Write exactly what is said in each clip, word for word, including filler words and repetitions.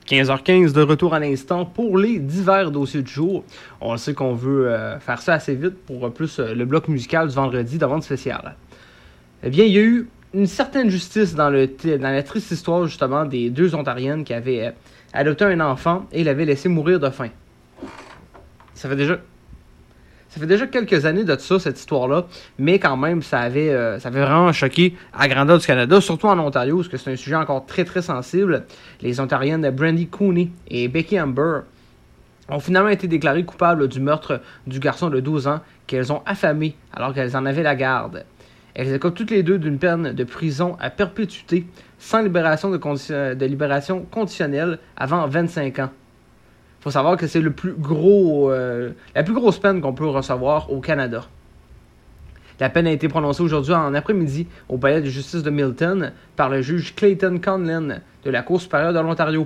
quinze heures quinze de retour à l'instant pour les divers dossiers du jour. On sait qu'on veut euh, faire ça assez vite pour euh, plus euh, le bloc musical du vendredi de vente spéciale. Eh bien, il y a eu une certaine justice dans, le t- dans la triste histoire justement des deux Ontariennes qui avaient euh, adopté un enfant et l'avaient laissé mourir de faim. Ça fait déjà... Ça fait déjà quelques années de ça, cette histoire-là, mais quand même, ça avait, euh, ça avait vraiment choqué à grandeur du Canada, surtout en Ontario, parce que c'est un sujet encore très très sensible. Les Ontariennes Brandy Cooney et Becky Amber ont finalement été déclarées coupables du meurtre du garçon de douze ans qu'elles ont affamé alors qu'elles en avaient la garde. Elles écopent toutes les deux d'une peine de prison à perpétuité, sans libération de, condi- de libération conditionnelle avant vingt-cinq ans. Il faut savoir que c'est le plus gros, euh, la plus grosse peine qu'on peut recevoir au Canada. La peine a été prononcée aujourd'hui en après-midi au palais de justice de Milton par le juge Clayton Conlin de la Cour supérieure de l'Ontario.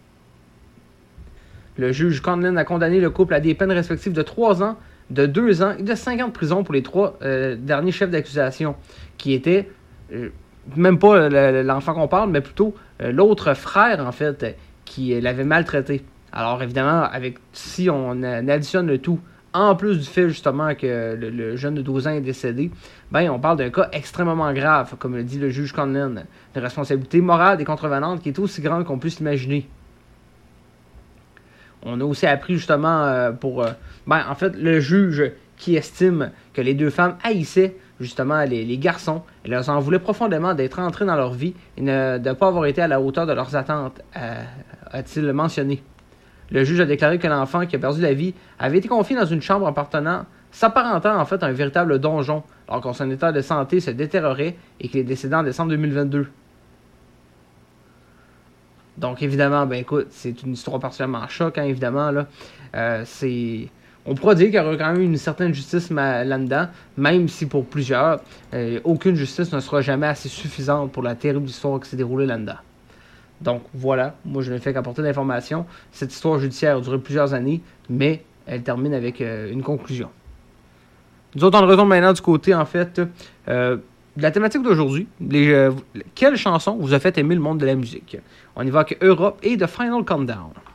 Le juge Conlin a condamné le couple à des peines respectives de trois ans, de deux ans et de cinq ans de prison pour les trois euh, derniers chefs d'accusation, qui étaient, euh, même pas le, l'enfant qu'on parle, mais plutôt euh, l'autre frère, en fait, qui l'avait maltraité. Alors évidemment, avec si on additionne le tout, en plus du fait justement que le, le jeune de douze ans est décédé, ben on parle d'un cas extrêmement grave, comme le dit le juge Conlin, de responsabilité morale et contrevenante qui est aussi grande qu'on puisse l'imaginer. On a aussi appris justement euh, pour... Euh, ben en fait, le juge qui estime que les deux femmes haïssaient justement les, les garçons, et leur en voulaient profondément d'être entrés dans leur vie et ne, de ne pas avoir été à la hauteur de leurs attentes, euh, a-t-il mentionné. Le juge a déclaré que l'enfant qui a perdu la vie avait été confié dans une chambre appartenant, s'apparentant en fait à un véritable donjon, alors que son état de santé se détériorait et qu'il est décédé en décembre deux mille vingt-deux. Donc évidemment, ben écoute, c'est une histoire particulièrement choc, hein, évidemment, là. Euh, c'est... On pourra dire qu'il y aura quand même une certaine justice ma- là-dedans, même si pour plusieurs, euh, aucune justice ne sera jamais assez suffisante pour la terrible histoire qui s'est déroulée là-dedans. Donc voilà, moi je ne fais qu'apporter l'information. Cette histoire judiciaire a duré plusieurs années, mais elle termine avec euh, une conclusion. Nous autres, on retourne maintenant du côté, en fait, euh, de la thématique d'aujourd'hui. Les, euh, quelle chanson vous a fait aimer le monde de la musique? On y va avec Europe et The Final Countdown.